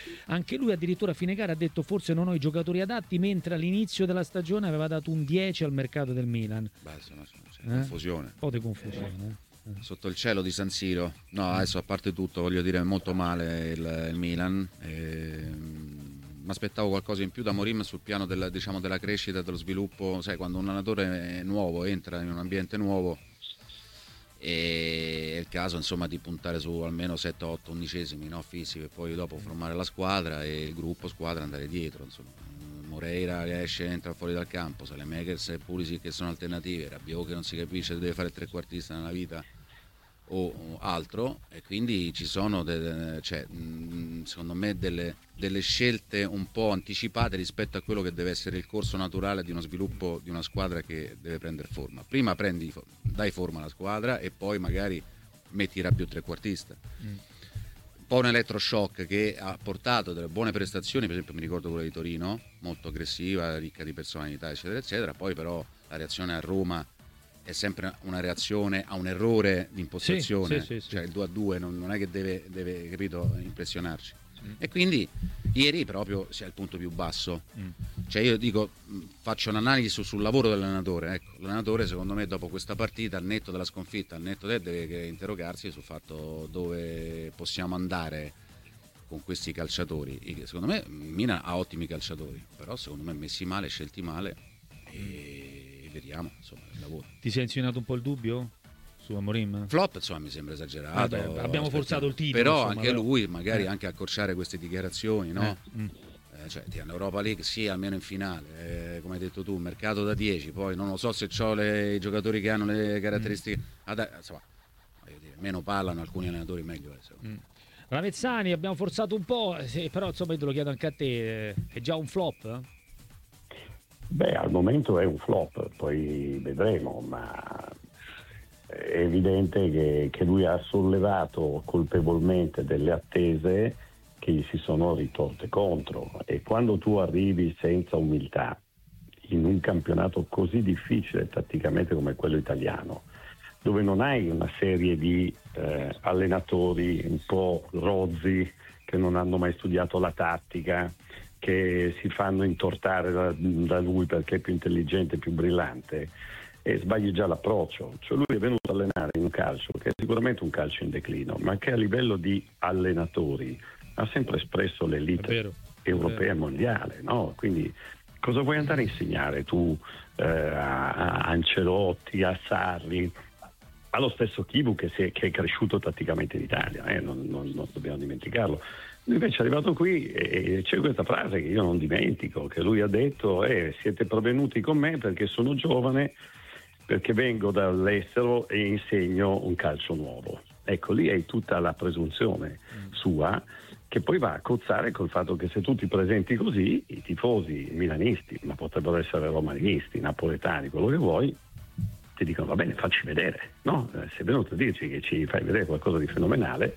Anche lui addirittura a fine gara ha detto forse non ho i giocatori adatti, mentre all'inizio della stagione aveva dato un 10 al mercato del Milan. Beh, c'è confusione. Un po' di confusione. Sotto il cielo di San Siro. No, adesso a parte tutto, voglio dire, molto male il Milan. Mi aspettavo qualcosa in più da Amorim sul piano della crescita e dello sviluppo. Sai, quando un allenatore è nuovo entra in un ambiente nuovo, e è il caso insomma di puntare su almeno 7, 8 undicesimi, no, fisici, e poi dopo formare la squadra e il gruppo squadra andare dietro, insomma. Moreira che esce, entra fuori dal campo, Saelemaekers e Pulisic che sono alternative, Rabiot che non si capisce se deve fare il trequartista nella vita o altro, e quindi ci sono secondo me delle scelte un po' anticipate rispetto a quello che deve essere il corso naturale di uno sviluppo di una squadra che deve prendere forma. Prima dai forma alla squadra e poi magari metti Rabiot trequartista. Un po' un elettroshock che ha portato delle buone prestazioni, per esempio mi ricordo quella di Torino, molto aggressiva, ricca di personalità, eccetera eccetera. Poi però la reazione a Roma è sempre una reazione a un errore di impostazione, sì. cioè il 2-2 non è che deve capito, impressionarci. E quindi ieri proprio sia il punto più basso. Cioè io dico, faccio un'analisi sul lavoro dell'allenatore. Ecco, l'allenatore secondo me dopo questa partita, al netto della sconfitta, al netto deve interrogarsi sul fatto dove possiamo andare con questi calciatori. Secondo me Milan ha ottimi calciatori, però secondo me messi male, scelti male, e vediamo insomma il lavoro. Ti sei insinuato un po' il dubbio su Amorim? Flop insomma mi sembra esagerato. Vabbè, abbiamo forzato il titolo, però insomma, anche lui magari anche accorciare queste dichiarazioni, no? Cioè in Europa League sì, almeno in finale, come hai detto tu, mercato da 10, poi non lo so se ho i giocatori che hanno le caratteristiche, insomma, voglio dire, meno parlano alcuni allenatori meglio è. Ravezzani, abbiamo forzato un po', però insomma io te lo chiedo anche a te, è già un flop? Beh, al momento è un flop, poi vedremo, ma è evidente che lui ha sollevato colpevolmente delle attese che gli si sono ritorte contro, e quando tu arrivi senza umiltà in un campionato così difficile tatticamente come quello italiano, dove non hai una serie di allenatori un po' rozzi che non hanno mai studiato la tattica, che si fanno intortare da lui perché è più intelligente, più brillante, e sbagli già l'approccio. Cioè lui è venuto a allenare in un calcio che è sicuramente un calcio in declino, ma che a livello di allenatori ha sempre espresso l'elite europea e mondiale, no? Quindi cosa vuoi andare a insegnare tu a Ancelotti, a Sarri, allo stesso Chivu che è cresciuto tatticamente in Italia, non dobbiamo dimenticarlo. Lui invece è arrivato qui e c'è questa frase che io non dimentico, che lui ha detto: siete provenuti con me perché sono giovane, perché vengo dall'estero e insegno un calcio nuovo. Ecco, lì hai tutta la presunzione sua, che poi va a cozzare col fatto che se tu ti presenti così, i tifosi milanisti, ma potrebbero essere romanisti, napoletani, quello che vuoi, ti dicono: va bene, facci vedere, no? Sei venuto a dirci che ci fai vedere qualcosa di fenomenale.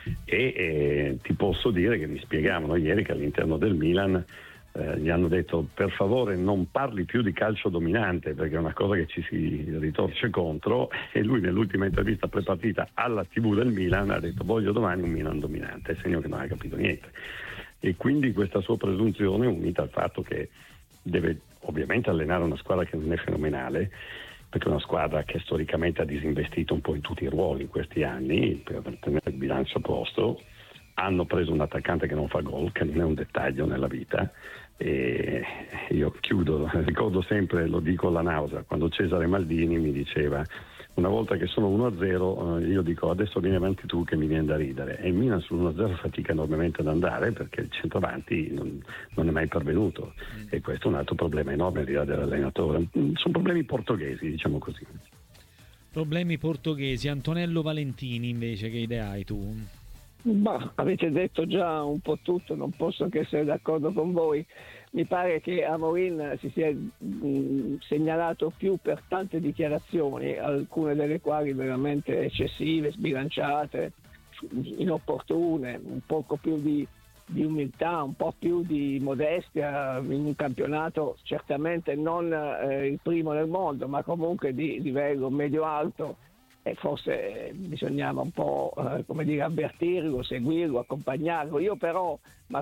E ti posso dire che mi spiegavano ieri che all'interno del Milan gli hanno detto: per favore non parli più di calcio dominante, perché è una cosa che ci si ritorce contro, e lui nell'ultima intervista prepartita alla TV del Milan ha detto: voglio domani un Milan dominante, segno che non ha capito niente. E quindi questa sua presunzione, unita al fatto che deve ovviamente allenare una squadra che non è fenomenale, perché è una squadra che storicamente ha disinvestito un po' in tutti i ruoli in questi anni per tenere il bilancio a posto, hanno preso un attaccante che non fa gol, che non è un dettaglio nella vita, e io chiudo, ricordo sempre, lo dico alla nausea, quando Cesare Maldini mi diceva: una volta che sono 1-0 io dico: adesso vieni avanti tu che mi viene da ridere, e il Milan sull'1-0 fatica enormemente ad andare perché il centravanti non è mai pervenuto, e questo è un altro problema enorme al di là dell'allenatore. Sono problemi portoghesi, diciamo così. Problemi portoghesi. Antonello Valentini invece, che idea hai tu? Ma avete detto già un po' tutto, non posso che essere d'accordo con voi. Mi pare che Amorim si sia segnalato più per tante dichiarazioni, alcune delle quali veramente eccessive, sbilanciate, inopportune, un poco più di umiltà, un po' più di modestia in un campionato certamente non il primo nel mondo, ma comunque di livello medio-alto, e forse bisognava un po' avvertirlo, seguirlo, accompagnarlo. Io però, ma